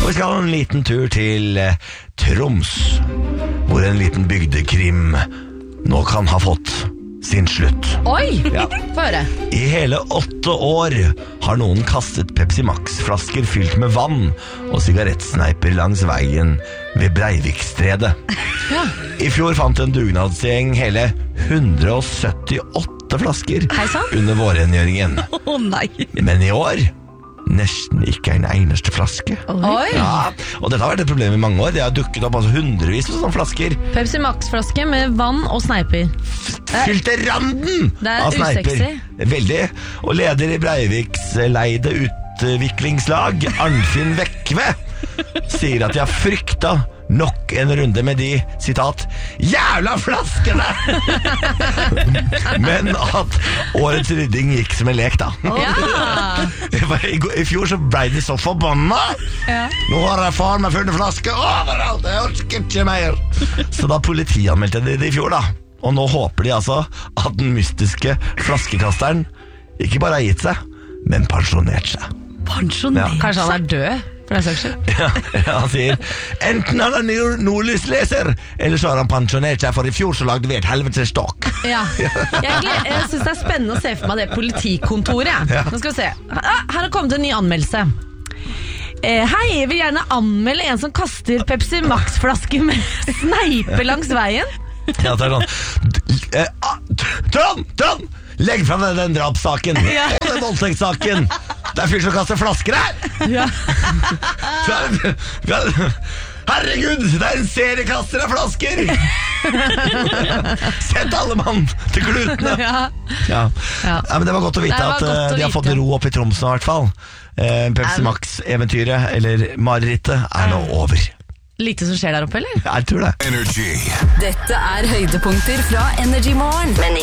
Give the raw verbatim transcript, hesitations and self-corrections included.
Og vi skal ha en liten tur til eh, Troms, hvor en liten bygdekrim nå kan ha fått sin slutt. Oi, Ja. få høre. I hele åtte år har noen kastet Pepsi Max-flasker fylt med vann og sigarettsneiper langs veien ved Breivikstredet. Ja. I fjor fant en dugnadsgjeng hele hundre og syttiåtte flasker Hei sann. under vårrengjøringen. Å nei. Men i år nesten ikke en eneste flaske. Oi. Ja, og dette har vært et problem i mange år. Det har dukket opp altså hundrevis av sånne flasker. Pepsi Max-flaske med vann og sneiper. Fylt til randen Det er av sneiper. usexy. Veldig. Og leder i Breiviks leide utviklingslag, Arnfinn Vekve, sier at de har frykta nok en runde med de, sitat, jævla flaskene! Men at årets rydding gikk som en lek, da. Ja. I, I fjor så ble de så forbanna. Ja. Nå har jeg faen meg funnet flasker overalt, jeg orker ikke mer. Så da politianmeldte de det i fjor, da. Og nå håper de altså at den mystiske flaskekasteren ikke bare har gitt seg, men pensjonert seg. Pensjonert? Ja. Kanskje han er død, for den saks skyld. Ja, han sier enten han er nord- nordlysleser, eller så har han pensjonert seg, for i fjor så lagde vi et helvetes stokk. Ja. Jeg, gled- jeg synes det er spennende å se for meg det politikontoret. Ja. Nå skal vi se. Ah, her har kommet en ny anmeldelse. Eh, hei, jeg vil gjerne anmelde en som kaster Pepsi Max-flasker med sneipe langs veien. Ja, det er sånn d- eh, ah, t- Trond! Trond! Legg frem den, den drapssaken Ja. og den voldtektssaken. Det er fyr som kaster flasker her. Ja. Herregud, det er en seriekaster av flasker. Sett alle mann til klutene. Ja. Ja. Ja. Ja, men det var godt å vite Det var at godt eh, å de har vite. fått ro opp i Tromsø i hvert fall. eh, Pepsi Max-eventyret, eller marerittet, er nå over. Lite som skjer der oppe, eller? Jeg tror det. Energy. Dette er høydepunkter fra Energy Morgen med